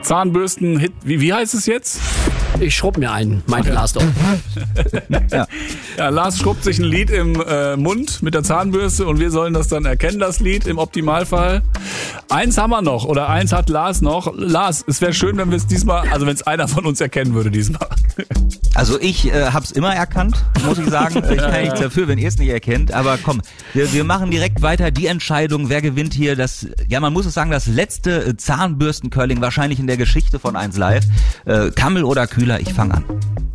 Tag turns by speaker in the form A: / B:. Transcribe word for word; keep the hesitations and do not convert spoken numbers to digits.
A: Zahnbürsten-Hit, wie, wie heißt es jetzt?
B: Ich schrubb mir einen, meinte Lars doch.
A: ja. ja, Lars schrubbt sich ein Lied im äh, Mund mit der Zahnbürste und wir sollen das dann erkennen, das Lied im Optimalfall. Eins haben wir noch oder eins hat Lars noch. Lars, es wäre schön, wenn wir es diesmal, also wenn es einer von uns erkennen würde diesmal.
C: Also ich äh, hab's immer erkannt, muss ich sagen. Ich kann nichts dafür, wenn ihr es nicht erkennt. Aber komm, wir, wir machen direkt weiter. Die Entscheidung, wer gewinnt hier das, ja man muss es sagen, das letzte Zahnbürsten-Curling wahrscheinlich in der Geschichte von eins Live. Äh, Kammel oder Kühler, ich fange an.